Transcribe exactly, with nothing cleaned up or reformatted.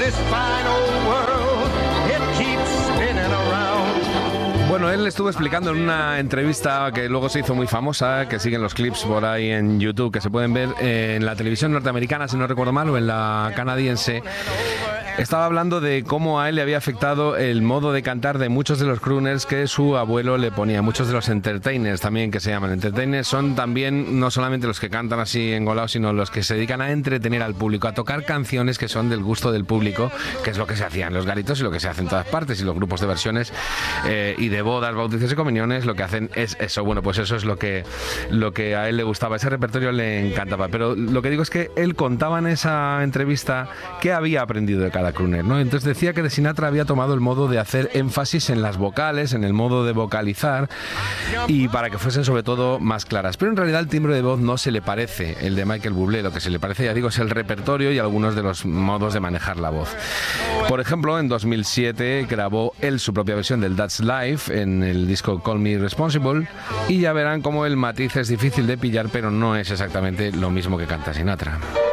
this fine old world, it keeps spinning around. Bueno, él estuvo explicando en una entrevista que luego se hizo muy famosa, que siguen los clips por ahí en YouTube, que se pueden ver en la televisión norteamericana, si no recuerdo mal, o en la canadiense. Estaba hablando de cómo a él le había afectado el modo de cantar de muchos de los crooners que su abuelo le ponía, muchos de los entertainers también, que se llaman entertainers, son también no solamente los que cantan así engolados, sino los que se dedican a entretener al público, a tocar canciones que son del gusto del público, que es lo que se hacía en los garitos y lo que se hace en todas partes, y los grupos de versiones eh, y de bodas, bautizos y comuniones, lo que hacen es eso. Bueno, pues eso es lo que, lo que a él le gustaba, ese repertorio le encantaba, pero lo que digo es que él contaba en esa entrevista que había aprendido de cada crooner, ¿no? Entonces decía que de Sinatra había tomado el modo de hacer énfasis en las vocales, en el modo de vocalizar, y para que fuesen sobre todo más claras, pero en realidad el timbre de voz no se le parece el de Michael Bublé. Lo que se le parece, ya digo, es el repertorio y algunos de los modos de manejar la voz. Por ejemplo, en dos mil siete grabó él su propia versión del That's Life en el disco Call Me Responsible, y ya verán cómo el matiz es difícil de pillar, pero no es exactamente lo mismo que canta Sinatra.